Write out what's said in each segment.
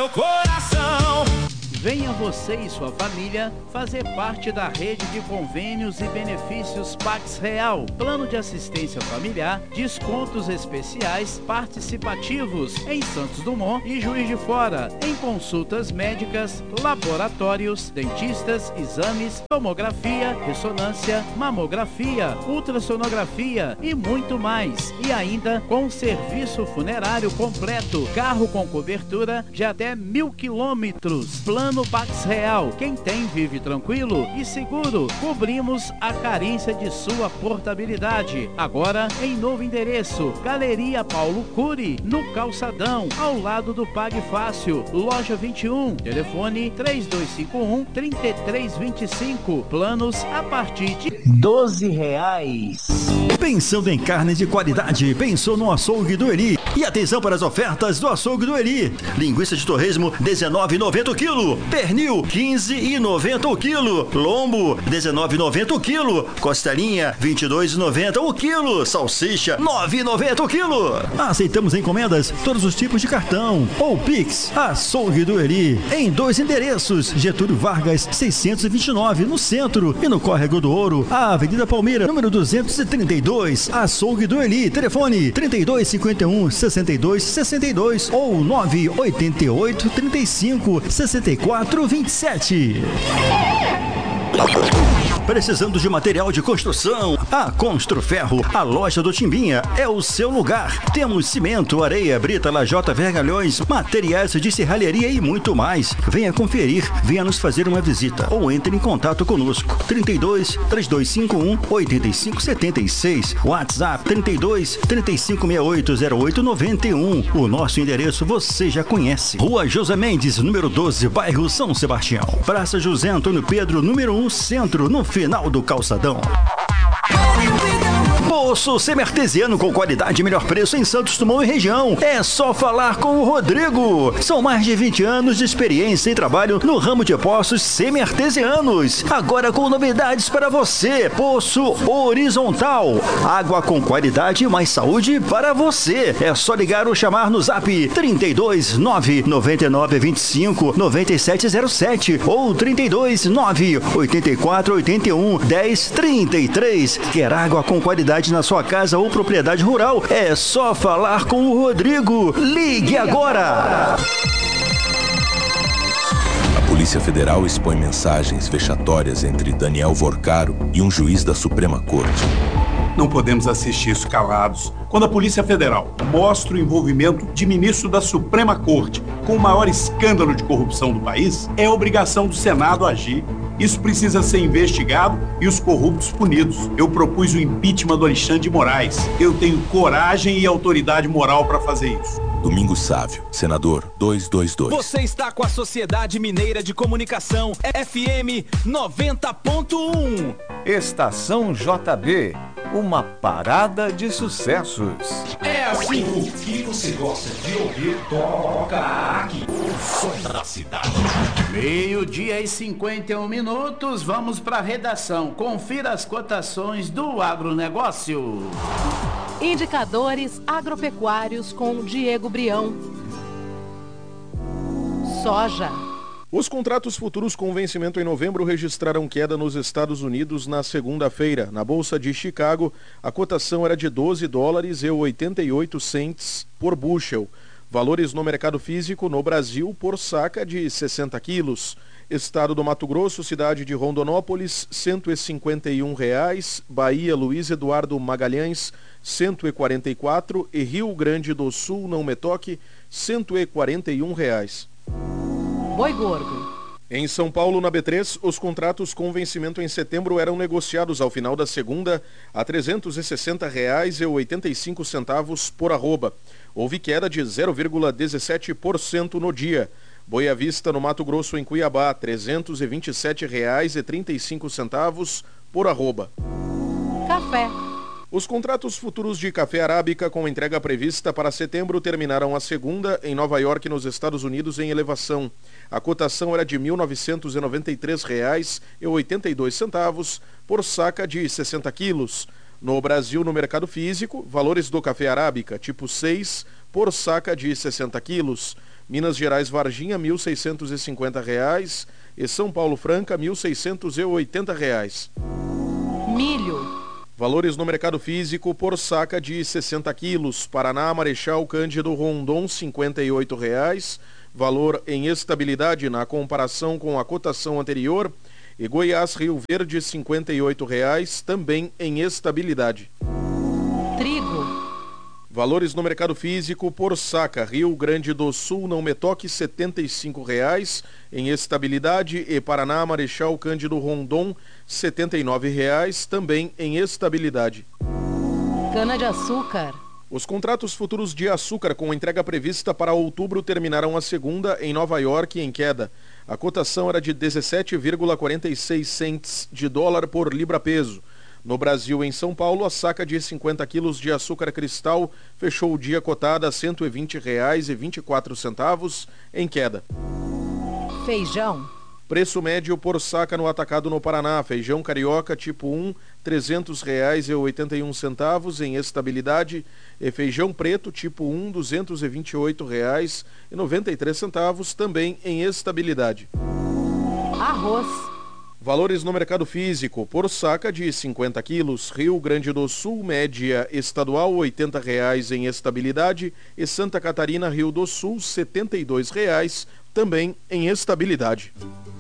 meu coração. Venha você e sua família fazer parte da rede de convênios e benefícios Pax Real. Plano de assistência familiar, descontos especiais participativos em Santos Dumont e Juiz de Fora, em consultas médicas, laboratórios, dentistas, exames, tomografia, ressonância, mamografia, ultrassonografia e muito mais. E ainda com serviço funerário completo, carro com cobertura de até 1.000 quilômetros. Plano Pax Real. Quem tem vive tranquilo e seguro. Cobrimos a carência de sua portabilidade. Agora em novo endereço, Galeria Paulo Cury, no Calçadão, ao lado do Pague Fácil, loja 21. Telefone 3251-3325. Planos a partir de R$12. Pensando em carne de qualidade, pensou no Açougue do Eli. E atenção para as ofertas do Açougue do Eli. Linguiça de torresmo, R$19,90 o quilo. Pernil, R$15,90 o quilo. Lombo, R$19,90 o quilo. Costelinha, R$22,90 o quilo. Salsicha, R$9,90 o quilo. Aceitamos encomendas, todos os tipos de cartão ou Pix. Açougue do Eli, em 2 endereços: Getúlio Vargas 629 no centro e no Córrego do Ouro, a Avenida Palmeira, número 232. Açougue do Eli, telefone 3251-6262 ou 988-35-6427. Precisando de material de construção? A Construferro, a loja do Timbinha, é o seu lugar. Temos cimento, areia, brita, lajota, vergalhões, materiais de serralheria e muito mais. Venha conferir, venha nos fazer uma visita ou entre em contato conosco. 32-3251-8576, WhatsApp 32-3568-0891. O nosso endereço você já conhece. Rua José Mendes, número 12, bairro São Sebastião. Praça José Antônio Pedro, número 1, centro, no final do calçadão. Poço semi-artesiano com qualidade e melhor preço em Santos Dumont e região. É só falar com o Rodrigo. São mais de 20 anos de experiência e trabalho no ramo de poços semi-artesianos. Agora com novidades para você. Poço horizontal. Água com qualidade e mais saúde para você. É só ligar ou chamar no zap 32 999 25 9707 ou 32 9 84 81 10 33. Quer água com qualidade na sua casa ou propriedade rural? É só falar com o Rodrigo. Ligue agora! A Polícia Federal expõe mensagens vexatórias entre Daniel Vorcaro e um juiz da Suprema Corte. Não podemos assistir isso calados. Quando a Polícia Federal mostra o envolvimento de ministro da Suprema Corte com o maior escândalo de corrupção do país, é obrigação do Senado agir. Isso precisa ser investigado e os corruptos punidos. Eu propus o impeachment do Alexandre de Moraes. Eu tenho coragem e autoridade moral para fazer isso. Domingos Sávio, senador 222. Você está com a Sociedade Mineira de Comunicação, FM 90.1. Estação JB, uma parada de sucessos. É assim, o que você gosta de ouvir, toca aqui. O som da cidade. 12:51, vamos para a redação. Confira as cotações do agronegócio. Indicadores agropecuários com Diego Brião. Soja. Os contratos futuros com vencimento em novembro registraram queda nos Estados Unidos na segunda-feira. Na Bolsa de Chicago, a cotação era de $12,88 por bushel. Valores no mercado físico no Brasil por saca de 60 quilos. Estado do Mato Grosso, cidade de Rondonópolis, R$151. Bahia, Luiz Eduardo Magalhães, R$144. E Rio Grande do Sul, Não Metoque, R$141. Boi gordo. Em São Paulo, na B3, os contratos com vencimento em setembro eram negociados ao final da segunda a R$360,85 por arroba. Houve queda de 0,17% no dia. Boi à vista no Mato Grosso, em Cuiabá, R$327,35 por arroba. Café. Os contratos futuros de café arábica com entrega prevista para setembro terminaram a segunda em Nova York, nos Estados Unidos, em elevação. A cotação era de R$ 1.993,82 por saca de 60 quilos. No Brasil, no mercado físico, valores do café arábica tipo 6 por saca de 60 quilos. Minas Gerais Varginha, R$ 1.650 e São Paulo Franca, R$ 1.680. Milho. Valores no mercado físico por saca de 60 quilos. Paraná, Marechal Cândido Rondon, R$ 58. Valor em estabilidade na comparação com a cotação anterior. E Goiás, Rio Verde, R$ 58, também em estabilidade. Trigo. Valores no mercado físico por saca. Rio Grande do Sul, não me toque, R$ 75 em estabilidade. E Paraná, Marechal Cândido Rondon, R$ 79, também em estabilidade. Cana-de-açúcar. Os contratos futuros de açúcar com entrega prevista para outubro terminaram a segunda em Nova York em queda. A cotação era de 17,46 cents de dólar por libra-peso. No Brasil, em São Paulo, a saca de 50 quilos de açúcar cristal fechou o dia cotada a R$ 120,24 em queda. Feijão. Preço médio por saca no atacado no Paraná. Feijão carioca tipo 1, R$ 300,81 em estabilidade. E feijão preto tipo 1, R$ 228,93 também em estabilidade. Arroz. Valores no mercado físico por saca de 50 quilos. Rio Grande do Sul, média estadual, R$ 80 em estabilidade. E Santa Catarina, Rio do Sul, R$ 72 também em estabilidade.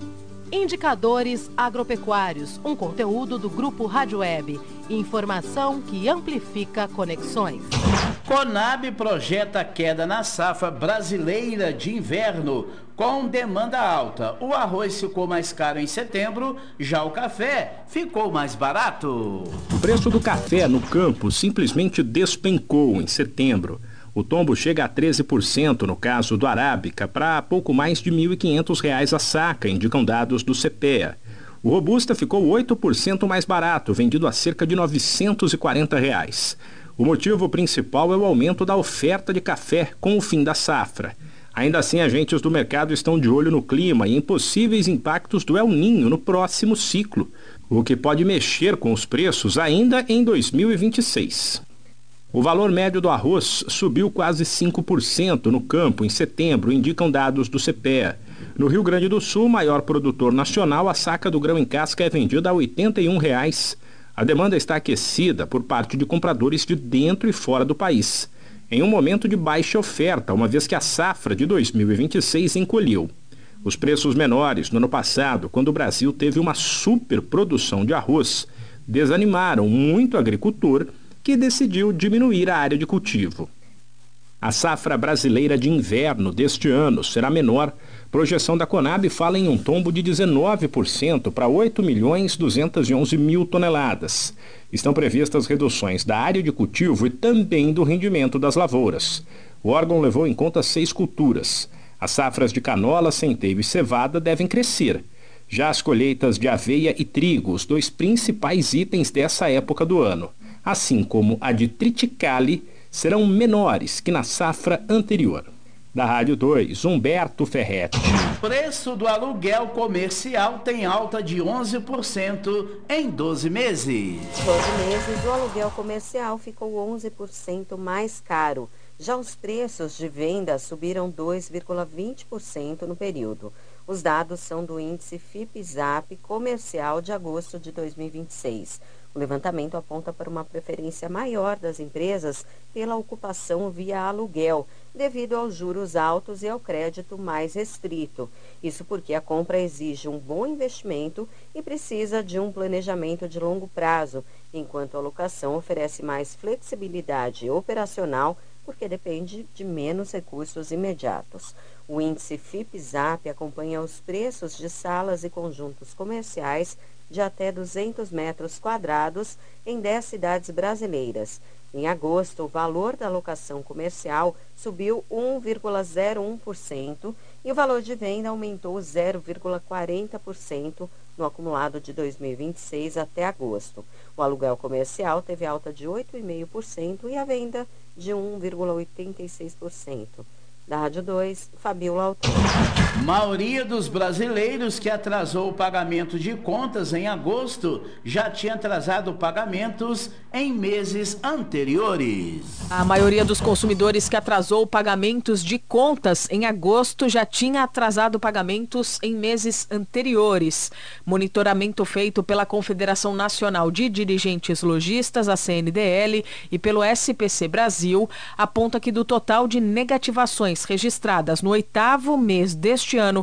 Indicadores agropecuários, um conteúdo do Grupo Rádio Web. Informação que amplifica conexões. Conab projeta queda na safra brasileira de inverno, com demanda alta. O arroz ficou mais caro em setembro, já o café ficou mais barato. O preço do café no campo simplesmente despencou em setembro. O tombo chega a 13% no caso do Arábica, para pouco mais de R$ 1.500 a saca, indicam dados do CPEA. O Robusta ficou 8% mais barato, vendido a cerca de R$ 940. O motivo principal é o aumento da oferta de café com o fim da safra. Ainda assim, agentes do mercado estão de olho no clima e em possíveis impactos do El Niño no próximo ciclo, o que pode mexer com os preços ainda em 2026. O valor médio do arroz subiu quase 5% no campo em setembro, indicam dados do CPEA. No Rio Grande do Sul, maior produtor nacional, a saca do grão em casca é vendida a R$ 81. A demanda está aquecida por parte de compradores de dentro e fora do país, em um momento de baixa oferta, uma vez que a safra de 2026 encolheu. Os preços menores no ano passado, quando o Brasil teve uma superprodução de arroz, desanimaram muito o agricultor, que decidiu diminuir a área de cultivo. A safra brasileira de inverno deste ano será menor. Projeção da Conab fala em um tombo de 19% para 8.211.000 toneladas. Estão previstas reduções da área de cultivo e também do rendimento das lavouras. O órgão levou em conta 6 culturas. As safras de canola, centeio e cevada devem crescer. Já as colheitas de aveia e trigo, os 2 principais itens dessa época do ano, assim como a de triticale, serão menores que na safra anterior. Da Rádio 2, Humberto Ferretti. Preço do aluguel comercial tem alta de 11% em 12 meses. 12 meses, o aluguel comercial ficou 11% mais caro. Já os preços de venda subiram 2,20% no período. Os dados são do índice FIPE/ZAP comercial de agosto de 2026. O levantamento aponta para uma preferência maior das empresas pela ocupação via aluguel, devido aos juros altos e ao crédito mais restrito. Isso porque a compra exige um bom investimento e precisa de um planejamento de longo prazo, enquanto a locação oferece mais flexibilidade operacional, porque depende de menos recursos imediatos. O índice FIPE/ZAP acompanha os preços de salas e conjuntos comerciais de até 200 metros quadrados em 10 cidades brasileiras. Em agosto, o valor da locação comercial subiu 1,01% e o valor de venda aumentou 0,40% no acumulado de 2026 até agosto. O aluguel comercial teve alta de 8,5% e a venda de 1,86%. Da Rádio 2, Fabiola Autor. Maioria dos brasileiros que atrasou o pagamento de contas em agosto já tinha atrasado pagamentos em meses anteriores. A maioria dos consumidores que atrasou pagamentos de contas em agosto já tinha atrasado pagamentos em meses anteriores. Monitoramento feito pela Confederação Nacional de Dirigentes Lojistas, a CNDL, e pelo SPC Brasil, aponta que do total de negativações registradas no 8º mês deste ano,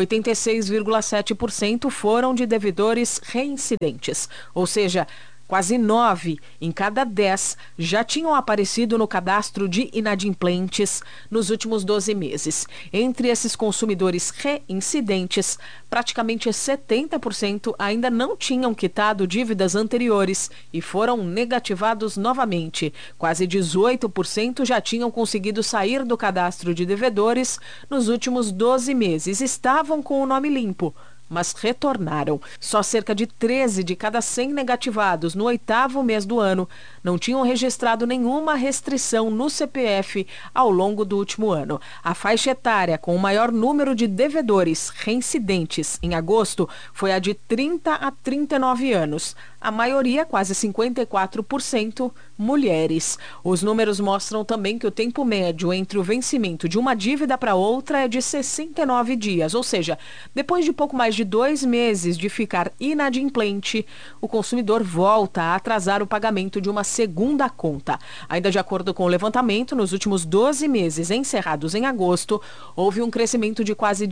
86,7% foram de devedores reincidentes, ou seja, quase 9 em cada 10 já tinham aparecido no cadastro de inadimplentes nos últimos 12 meses. Entre esses consumidores reincidentes, praticamente 70% ainda não tinham quitado dívidas anteriores e foram negativados novamente. Quase 18% já tinham conseguido sair do cadastro de devedores nos últimos 12 meses. Estavam com o nome limpo, mas retornaram. Só cerca de 13 de cada 100 negativados no 8º mês do ano não tinham registrado nenhuma restrição no CPF ao longo do último ano. A faixa etária com o maior número de devedores reincidentes em agosto foi a de 30 a 39 anos. A maioria, quase 54%, mulheres. Os números mostram também que o tempo médio entre o vencimento de uma dívida para outra é de 69 dias, ou seja, depois de pouco mais de 2 meses de ficar inadimplente, o consumidor volta a atrasar o pagamento de uma segunda conta. Ainda de acordo com o levantamento, nos últimos 12 meses encerrados em agosto, houve um crescimento de quase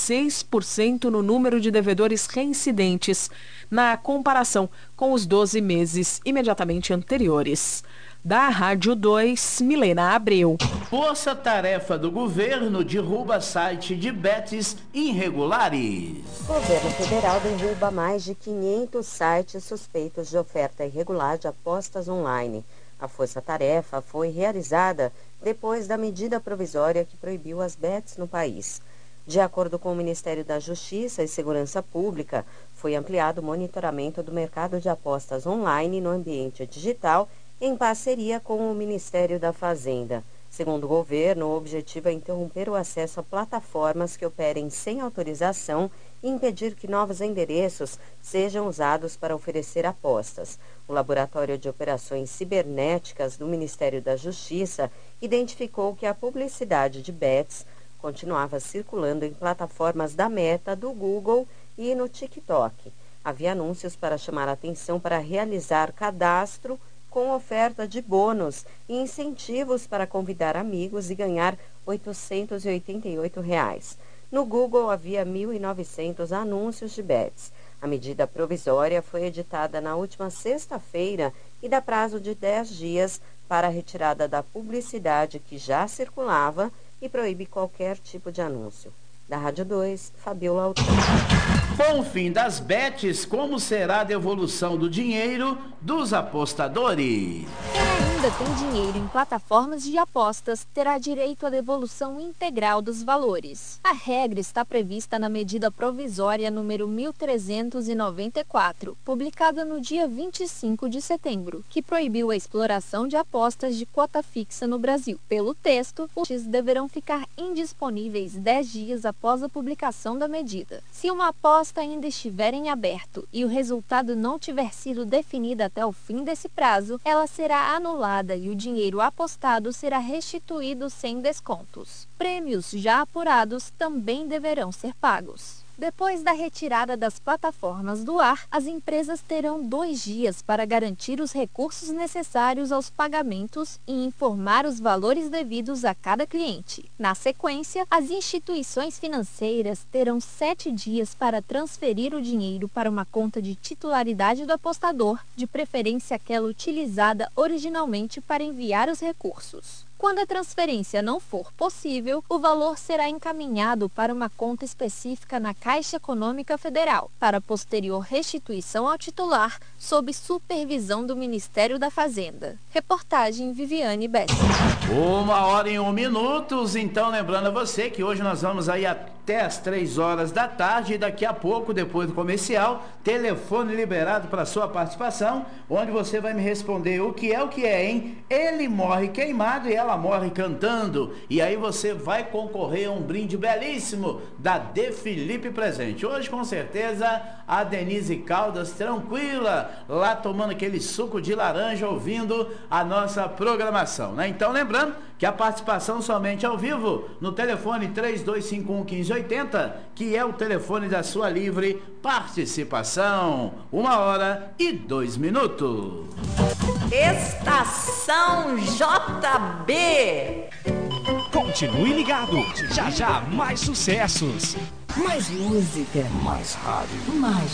16% no número de devedores reincidentes na comparação com os 12 meses imediatamente anteriores. Da Rádio 2, Milena Abreu. Força-tarefa do governo derruba site de bets irregulares. O governo federal derruba mais de 500 sites suspeitos de oferta irregular de apostas online. A força-tarefa foi realizada depois da medida provisória que proibiu as bets no país. De acordo com o Ministério da Justiça e Segurança Pública, foi ampliado o monitoramento do mercado de apostas online no ambiente digital em parceria com o Ministério da Fazenda. Segundo o governo, o objetivo é interromper o acesso a plataformas que operem sem autorização e impedir que novos endereços sejam usados para oferecer apostas. O Laboratório de Operações Cibernéticas do Ministério da Justiça identificou que a publicidade de bets continuava circulando em plataformas da Meta, do Google e no TikTok. Havia anúncios para chamar a atenção para realizar cadastro com oferta de bônus e incentivos para convidar amigos e ganhar R$ 888. No Google havia 1.900 anúncios de bets. A medida provisória foi editada na última sexta-feira e dá prazo de 10 dias para a retirada da publicidade que já circulava e proíbe qualquer tipo de anúncio. Da Rádio 2, Fabiola Altão. Com o fim das bets, como será a devolução do dinheiro dos apostadores? Quem ainda tem dinheiro em plataformas de apostas terá direito à devolução integral dos valores. A regra está prevista na medida provisória número 1394, publicada no dia 25 de setembro, que proibiu a exploração de apostas de cota fixa no Brasil. Pelo texto, os deverão ficar indisponíveis 10 dias após a publicação da medida. Se uma aposta ainda estiver em aberto e o resultado não tiver sido definido até o fim desse prazo, ela será anulada e o dinheiro apostado será restituído sem descontos. Prêmios já apurados também deverão ser pagos. Depois da retirada das plataformas do ar, as empresas terão 2 dias para garantir os recursos necessários aos pagamentos e informar os valores devidos a cada cliente. Na sequência, as instituições financeiras terão 7 dias para transferir o dinheiro para uma conta de titularidade do apostador, de preferência aquela utilizada originalmente para enviar os recursos. Quando a transferência não for possível, o valor será encaminhado para uma conta específica na Caixa Econômica Federal, para posterior restituição ao titular, sob supervisão do Ministério da Fazenda. Reportagem Viviane Bessa. 1h01. Então, lembrando a você que hoje nós vamos aí até às 3 horas da tarde e daqui a pouco, depois do comercial, telefone liberado para sua participação, onde você vai me responder o que é, hein? Ele morre queimado e ela ela morre cantando. E aí você vai concorrer a um brinde belíssimo da De Felipe Presente. Hoje, com certeza, a Denise Caldas, tranquila, lá tomando aquele suco de laranja, ouvindo a nossa programação, né? Então, lembrando que a participação somente ao vivo no telefone 3251-1580, que é o telefone da sua livre participação. 1h02. Estação JB. Continue ligado. Já já mais sucessos. Mais música. Mais rádio. Mais